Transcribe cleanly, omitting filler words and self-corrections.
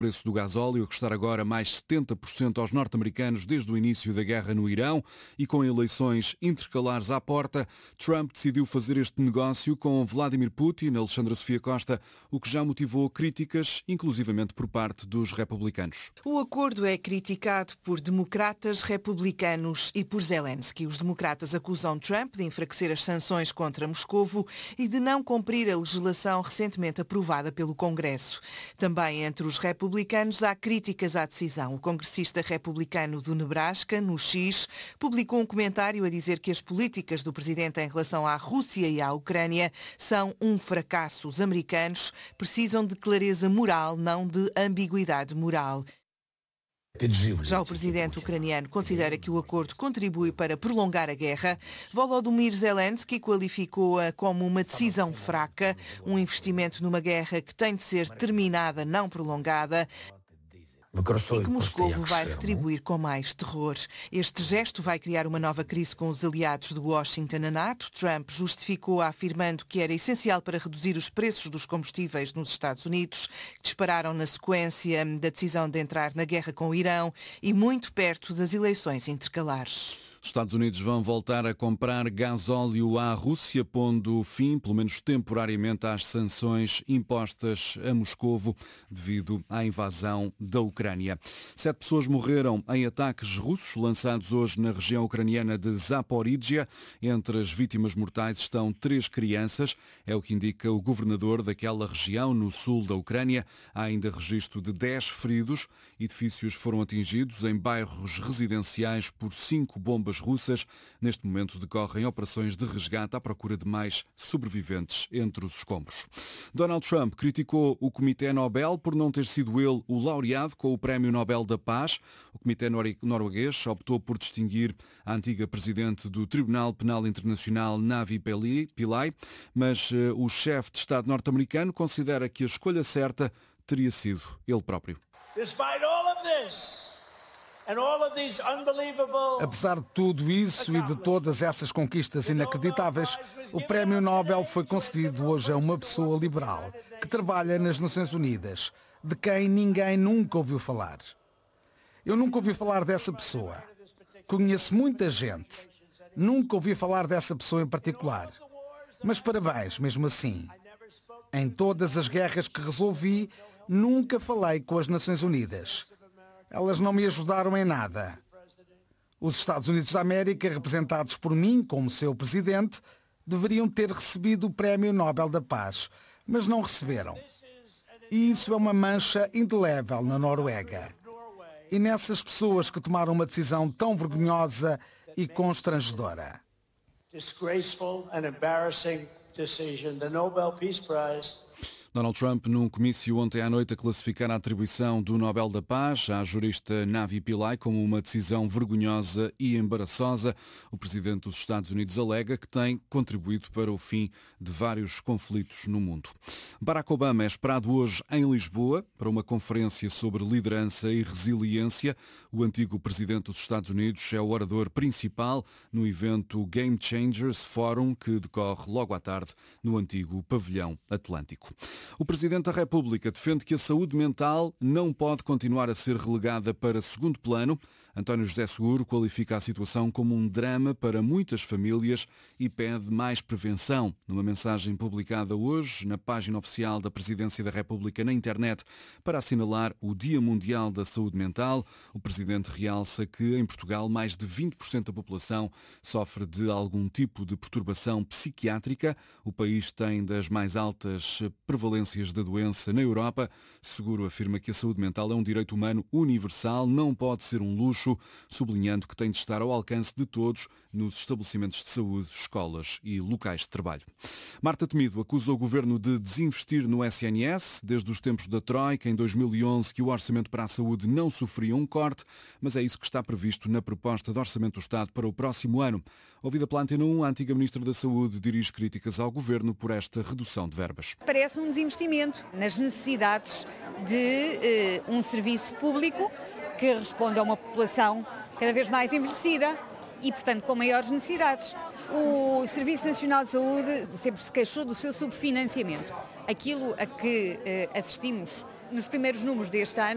preço do gasóleo a custar agora mais 70% aos norte-americanos desde o início da guerra no Irão e com eleições intercalares à porta, Trump decidiu fazer este negócio com Vladimir Putin, Alexandra Sofia Costa, o que já motivou críticas, inclusivamente por parte dos republicanos. O acordo é criticado por democratas, republicanos e por Zelensky. Os democratas acusam Trump de enfraquecer as sanções contra Moscovo e de não cumprir a legislação recentemente aprovada pelo Congresso. Também entre os republicanos há críticas à decisão. O congressista republicano do Nebraska, no X, publicou um comentário a dizer que as políticas do presidente em relação à Rússia e à Ucrânia são um fracasso. Os americanos precisam de clareza moral, não de ambiguidade moral. Já o presidente ucraniano considera que o acordo contribui para prolongar a guerra. Volodymyr Zelensky qualificou-a como uma decisão fraca, um investimento numa guerra que tem de ser terminada, não prolongada, e que Moscou vai retribuir com mais terror. Este gesto vai criar uma nova crise com os aliados de Washington na NATO. Trump justificou afirmando que era essencial para reduzir os preços dos combustíveis nos Estados Unidos, que dispararam na sequência da decisão de entrar na guerra com o Irão e muito perto das eleições intercalares. Os Estados Unidos vão voltar a comprar gasóleo à Rússia, pondo fim, pelo menos temporariamente, às sanções impostas a Moscovo devido à invasão da Ucrânia. 7 pessoas morreram em ataques russos lançados hoje na região ucraniana de Zaporizhia. Entre as vítimas mortais estão 3 crianças, é o que indica o governador daquela região, no sul da Ucrânia. Há ainda registro de 10 feridos. Edifícios foram atingidos em bairros residenciais por 5 bombas russas. Neste momento decorrem operações de resgate à procura de mais sobreviventes entre os escombros. Donald Trump criticou o Comitê Nobel por não ter sido ele o laureado com o Prémio Nobel da Paz. O Comitê norueguês optou por distinguir a antiga presidente do Tribunal Penal Internacional, Navi Pillay, mas o chefe de Estado norte-americano considera que a escolha certa teria sido ele próprio. Apesar de tudo isso e de todas essas conquistas inacreditáveis, o Prémio Nobel foi concedido hoje a uma pessoa liberal que trabalha nas Nações Unidas, de quem ninguém nunca ouviu falar. Eu nunca ouvi falar dessa pessoa. Conheço muita gente. Nunca ouvi falar dessa pessoa em particular. Mas parabéns, mesmo assim. Em todas as guerras que resolvi, nunca falei com as Nações Unidas. Elas não me ajudaram em nada. Os Estados Unidos da América, representados por mim como seu presidente, deveriam ter recebido o Prémio Nobel da Paz, mas não receberam. E isso é uma mancha indelével na Noruega. E nessas pessoas que tomaram uma decisão tão vergonhosa e constrangedora. Disgraceful and embarrassing decision. The Nobel Peace Prize. Donald Trump, num comício ontem à noite, a classificar a atribuição do Nobel da Paz à jurista Navi Pillay como uma decisão vergonhosa e embaraçosa. O presidente dos Estados Unidos alega que tem contribuído para o fim de vários conflitos no mundo. Barack Obama é esperado hoje em Lisboa para uma conferência sobre liderança e resiliência. O antigo presidente dos Estados Unidos é o orador principal no evento Game Changers Forum, que decorre logo à tarde no antigo pavilhão Atlântico. O Presidente da República defende que a saúde mental não pode continuar a ser relegada para segundo plano. António José Seguro qualifica a situação como um drama para muitas famílias e pede mais prevenção. Numa mensagem publicada hoje na página oficial da Presidência da República na internet para assinalar o Dia Mundial da Saúde Mental, o Presidente realça que em Portugal mais de 20% da população sofre de algum tipo de perturbação psiquiátrica. O país tem das mais altas prevalências da doença na Europa. Seguro afirma que a saúde mental é um direito humano universal, não pode ser um luxo, sublinhando que tem de estar ao alcance de todos nos estabelecimentos de saúde, escolas e locais de trabalho. Marta Temido acusa o governo de desinvestir no SNS, desde os tempos da Troika, em 2011, que o orçamento para a saúde não sofria um corte, mas é isso que está previsto na proposta de orçamento do Estado para o próximo ano. Ouvida pela Antena 1, a antiga Ministra da Saúde dirige críticas ao governo por esta redução de verbas. Parece um desinvestimento nas necessidades de um serviço público que responde a uma população cada vez mais envelhecida e, portanto, com maiores necessidades. O Serviço Nacional de Saúde sempre se queixou do seu subfinanciamento. Aquilo a que assistimos nos primeiros números deste ano